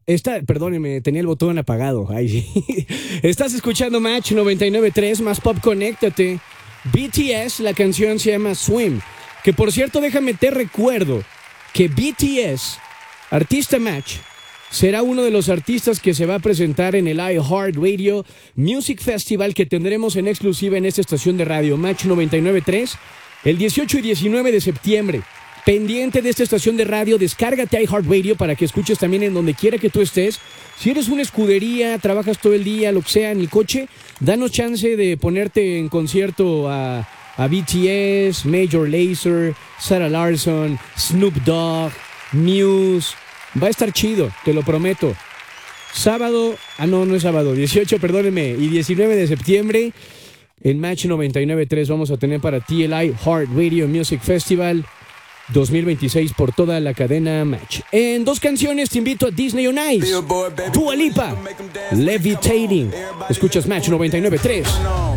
Perdóneme, tenía el botón apagado. Ay, sí. Estás escuchando Match 99.3, más pop, conéctate. BTS, la canción se llama Swim. Que por cierto, déjame te recuerdo que BTS, artista Match, será uno de los artistas que se va a presentar en el iHeartRadio Music Festival que tendremos en exclusiva en esta estación de radio, Match 99.3, el 18 y 19 de septiembre. Pendiente de esta estación de radio, descárgate iHeartRadio para que escuches también en donde quiera que tú estés. Si eres una escudería, trabajas todo el día, lo que sea, en el coche, danos chance de ponerte en concierto a BTS, Major Lazer, Sarah Larsson, Snoop Dogg, Muse. Va a estar chido, te lo prometo. Sábado, no es sábado, 18, perdónenme, y 19 de septiembre, en Match 99.3 vamos a tener para ti el iHeartRadio Music Festival 2026 por toda la cadena Match. En dos canciones te invito a Disney on Ice, Dua Lipa, Levitating. Escuchas Match 99.3.